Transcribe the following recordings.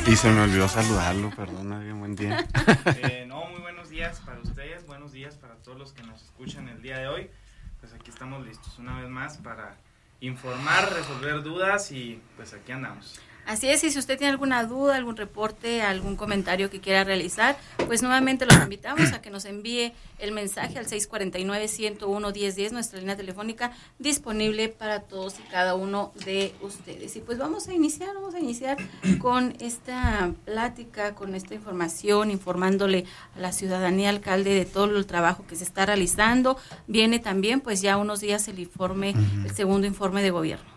Y se me olvidó saludarlo, perdona, bien buen día. No, muy buenos días para ustedes, buenos días para todos los que nos escuchan el día de hoy. Pues aquí estamos listos una vez más para informar, resolver dudas y pues aquí andamos. Así es, y si usted tiene alguna duda, algún reporte, algún comentario que quiera realizar, pues nuevamente los invitamos a que nos envíe el mensaje al 649-101-1010, nuestra línea telefónica disponible para todos y cada uno de ustedes. Y pues vamos a iniciar con esta plática, con esta información, informándole a la ciudadanía, alcalde, de todo el trabajo que se está realizando. Viene también pues ya unos días el informe, el segundo informe de gobierno.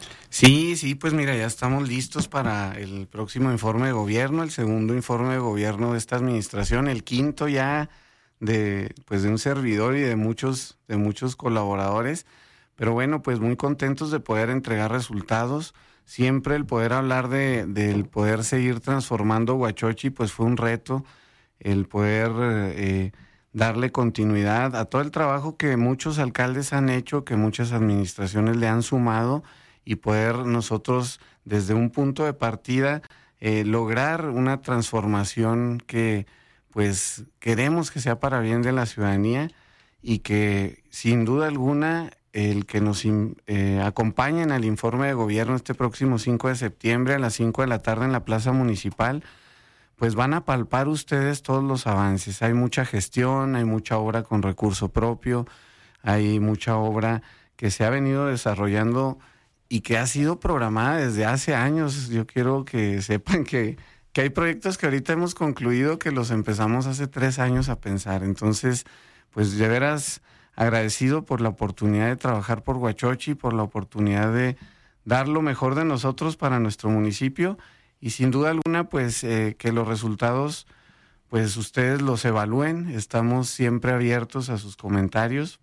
Sí, pues mira, ya estamos listos para el próximo informe de gobierno, el segundo informe de gobierno de esta administración, el quinto ya de un servidor y de muchos colaboradores, pero bueno, pues muy contentos de poder entregar resultados. Siempre el poder hablar del poder seguir transformando Huachochi, pues fue un reto, el poder darle continuidad a todo el trabajo que muchos alcaldes han hecho, que muchas administraciones le han sumado, y poder nosotros desde un punto de partida lograr una transformación que pues queremos que sea para bien de la ciudadanía y que sin duda alguna el que nos acompañen al informe de gobierno este próximo 5 de septiembre a las 5 de la tarde en la Plaza Municipal, pues van a palpar ustedes todos los avances. Hay mucha gestión, hay mucha obra con recurso propio, hay mucha obra que se ha venido desarrollando y que ha sido programada desde hace años. Yo quiero que sepan que hay proyectos que ahorita hemos concluido que los empezamos hace 3 años a pensar. Entonces, pues de veras agradecido por la oportunidad de trabajar por Huachochi, por la oportunidad de dar lo mejor de nosotros para nuestro municipio y sin duda alguna, pues que los resultados, pues ustedes los evalúen. Estamos siempre abiertos a sus comentarios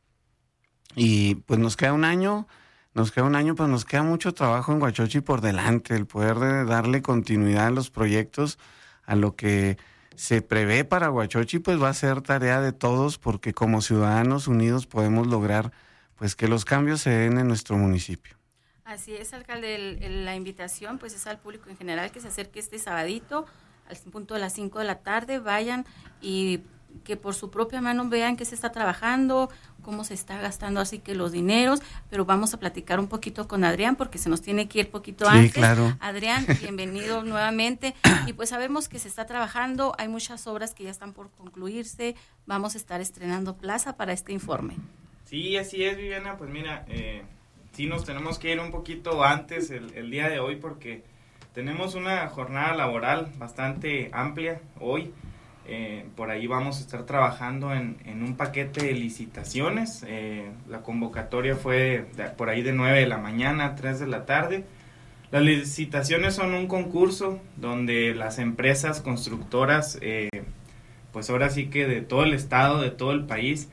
y pues nos queda un año, pero nos queda mucho trabajo en Huachochi por delante, el poder darle continuidad a los proyectos, a lo que se prevé para Huachochi, pues va a ser tarea de todos, porque como ciudadanos unidos podemos lograr pues que los cambios se den en nuestro municipio. Así es, alcalde, la invitación pues es al público en general que se acerque este sabadito al punto de las 5 de la tarde, vayan y que por su propia mano vean qué se está trabajando, cómo se está gastando así que los dineros, pero vamos a platicar un poquito con Adrián porque se nos tiene que ir poquito antes. Claro. Adrián, bienvenido nuevamente y pues sabemos que se está trabajando, hay muchas obras que ya están por concluirse, vamos a estar estrenando plaza para este informe. Sí, así es, Viviana, pues mira, sí nos tenemos que ir un poquito antes el día de hoy porque tenemos una jornada laboral bastante amplia hoy. Por ahí vamos a estar trabajando en un paquete de licitaciones. La convocatoria fue por ahí de 9 de la mañana a 3 de la tarde. Las licitaciones son un concurso donde las empresas constructoras, pues ahora sí que de todo el estado, de todo el país,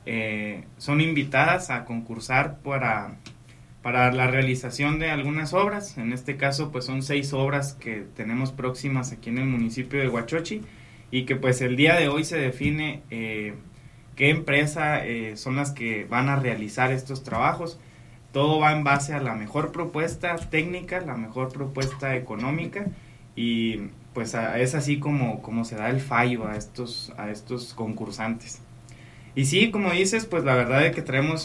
son invitadas a concursar para la realización de algunas obras. En este caso pues son 6 obras que tenemos próximas aquí en el municipio de Huachochi y que pues el día de hoy se define qué empresa son las que van a realizar estos trabajos. Todo va en base a la mejor propuesta técnica, la mejor propuesta económica y pues es así como se da el fallo a estos concursantes. Y sí, como dices, pues la verdad es que traemos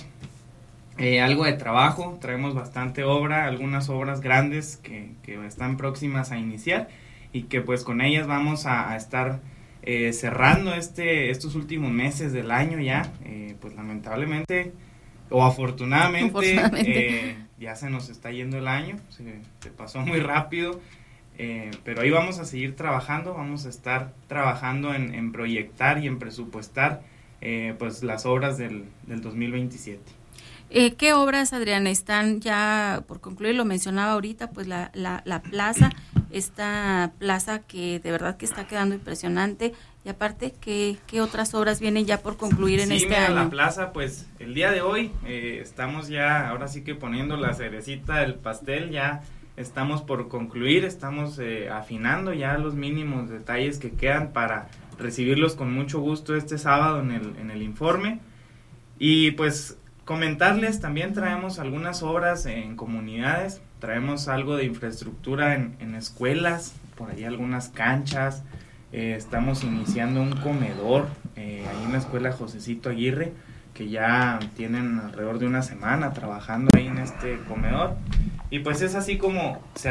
algo de trabajo, traemos bastante obra, algunas obras grandes que están próximas a iniciar y que pues con ellas vamos a estar cerrando estos últimos meses del año ya, pues lamentablemente o afortunadamente ya se nos está yendo el año, se pasó muy rápido, pero ahí vamos a seguir trabajando, vamos a estar trabajando en proyectar y en presupuestar pues las obras del 2027. ¿Qué obras, Adrián, están ya por concluir? Lo mencionaba ahorita, pues la plaza, esta plaza que de verdad que está quedando impresionante. Y aparte, ¿qué otras obras vienen ya por concluir en este año? La plaza, pues el día de hoy estamos ya, ahora sí que poniendo la cerecita del pastel, ya estamos por concluir, estamos afinando ya los mínimos detalles que quedan para recibirlos con mucho gusto este sábado en el informe. Y pues comentarles, también traemos algunas obras en comunidades, traemos algo de infraestructura en escuelas, por ahí algunas canchas. Estamos iniciando un comedor ahí en la escuela Josecito Aguirre, que ya tienen alrededor de una semana trabajando ahí en este comedor. Y pues es así como se